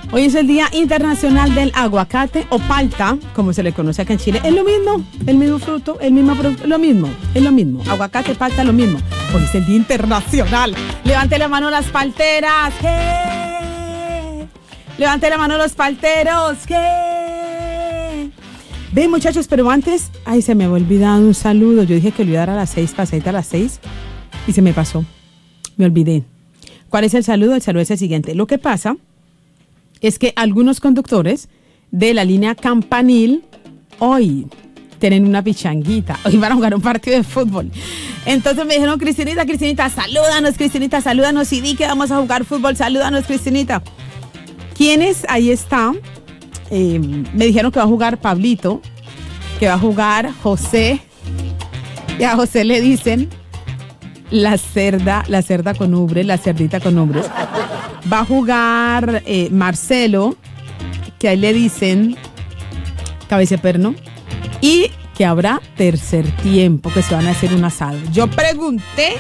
Hoy es el Día Internacional del Aguacate o palta, como se le conoce acá en Chile. Es lo mismo, el mismo fruto, el mismo producto, lo mismo, es lo mismo. Aguacate, palta, lo mismo. Hoy es el Día Internacional. Levante la mano las palteras. ¡Hey! Levante la mano los palteros. ¡Hey! Ven, muchachos, pero antes, ay, se me había olvidado un saludo. Yo dije que lo iba a dar a las 6, pasadita a las 6, y se me pasó. Me olvidé. ¿Cuál es el saludo? El saludo es el siguiente. Lo que pasa es que algunos conductores de la línea Campanil hoy tienen una pichanguita. Hoy van a jugar un partido de fútbol. Entonces me dijeron, Cristinita, salúdanos y di que vamos a jugar fútbol. Salúdanos, Cristinita. ¿Quiénes? Ahí está. Me dijeron que va a jugar Pablito, que va a jugar José. Y a José le dicen la cerda con ubres, la cerdita con ubres. Va a jugar Marcelo, que ahí le dicen cabeceperno. Y que habrá tercer tiempo, que se van a hacer un asado. Yo pregunté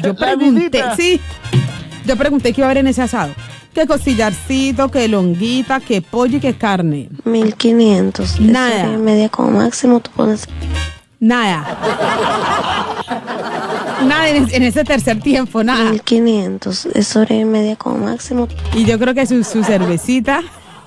qué iba a haber en ese asado. ¿Qué costillarcito, qué longuita, qué pollo y qué carne? 1500. Nada. Media como máximo tú pones. Nada en ese tercer tiempo, nada. 1500. Es hora y media como máximo. Y yo creo que su cervecita.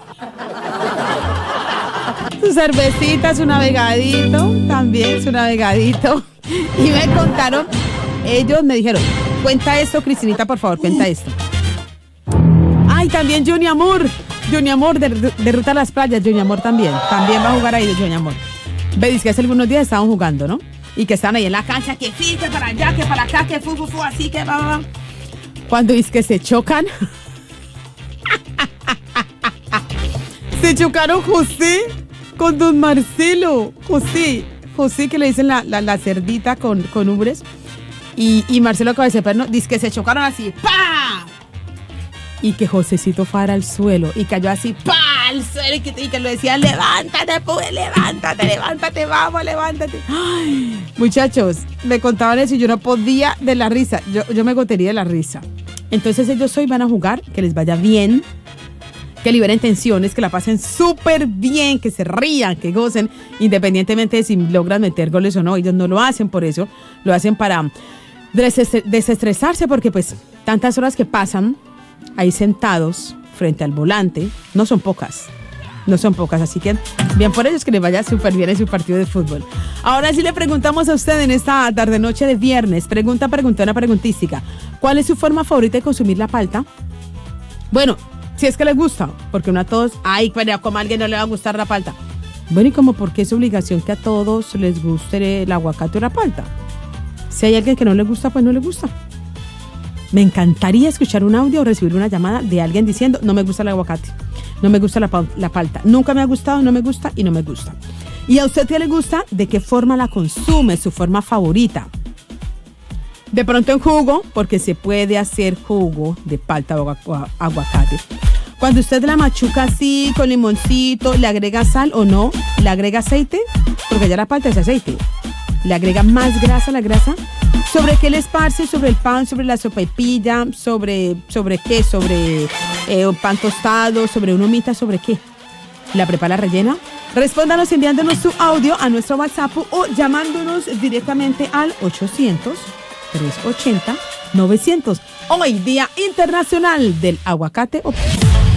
Su cervecita, su navegadito, también su navegadito. Y me contaron, ellos me dijeron, cuenta esto, Cristinita, por favor, cuenta esto. Ay, también Johnny Amor de Ruta a las Playas, Johnny Amor también va a jugar ahí de Johnny Amor. Veis que hace algunos días estaban jugando, ¿no? Y que estaban ahí en la cancha, que sí, que para allá, que para acá, que fu, así, que va. Cuando es que se chocan, se chocaron José con don Marcelo. José que le dicen la cerdita con ubres. Y Marcelo Cabeceperno, dice que se chocaron así, ¡pa! Y que Josecito fuera al suelo y cayó así, ¡pa! Al suelo y que lo decían, levántate, pues, levántate, vamos, levántate. Ay, muchachos, me contaban eso y yo no podía de la risa. Yo me gotería de la risa. Entonces ellos hoy van a jugar, que les vaya bien, que liberen tensiones, que la pasen súper bien, que se rían, que gocen, independientemente de si logran meter goles o no. Ellos no lo hacen por eso, lo hacen para desestresarse, porque pues tantas horas que pasan ahí sentados frente al volante, no son pocas, así que bien por ellos, que les vaya súper bien en su partido de fútbol. Ahora sí le preguntamos a usted en esta tarde noche de viernes, una preguntística, ¿cuál es su forma favorita de consumir la palta? Bueno, si es que les gusta, porque no a todos, ay, pero como a alguien no le va a gustar la palta. Bueno, y como porque es obligación que a todos les guste el aguacate o la palta. Si hay alguien que no le gusta, pues no le gusta. Me encantaría escuchar un audio o recibir una llamada de alguien diciendo, no me gusta el aguacate, no me gusta la palta, nunca me ha gustado, no me gusta y no me gusta. ¿Y a usted qué le gusta? ¿De qué forma la consume? ¿Su forma favorita? De pronto en jugo, porque se puede hacer jugo de palta o aguacate. Cuando usted la machuca así, con limoncito, ¿le agrega sal o no? ¿Le agrega aceite? Porque ya la palta es aceite. ¿Le agrega más grasa a la grasa? ¿Sobre qué le esparce? ¿Sobre el pan? ¿Sobre la sopaipilla? ¿Sobre qué? ¿Sobre un pan tostado? ¿Sobre una humita? ¿Sobre qué? ¿La prepara rellena? Respóndanos enviándonos su audio a nuestro WhatsApp o llamándonos directamente al 800-380-900. Hoy, Día Internacional del Aguacate o